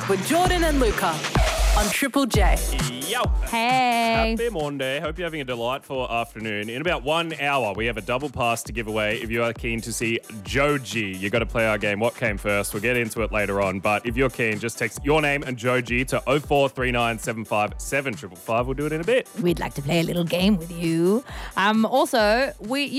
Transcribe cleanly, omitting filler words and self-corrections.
with Jordan and Luca on Triple J. Yo. Hey. Happy Monday. Hope you're having a delightful afternoon. In about 1 hour, we have a double pass to give away if you are keen to see Joji. You got to play our game. What came first? We'll get into it later on. But if you're keen, just text your name and Joji to 0439757555. We'll do it in a bit. We'd like to play a little game with you. Also,